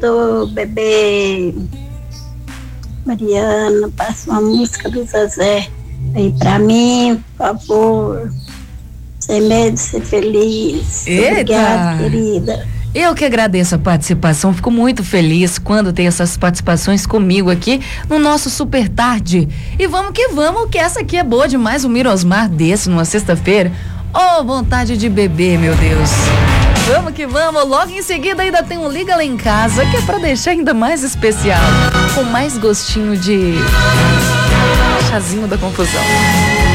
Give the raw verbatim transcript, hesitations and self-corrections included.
do bebê Mariana, passa uma música do Zezé aí pra mim, por favor. Sem medo de ser feliz. Eita. Obrigada, querida. Eu que agradeço a participação, fico muito feliz quando tem essas participações comigo aqui no nosso Super Tarde. E vamos que vamos, que essa aqui é boa demais, um Mirosmar desse numa sexta-feira. Oh, vontade de beber, meu Deus. Vamos que vamos, logo em seguida ainda tem um Liga Lá em Casa, que é pra deixar ainda mais especial, com mais gostinho de chazinho da confusão.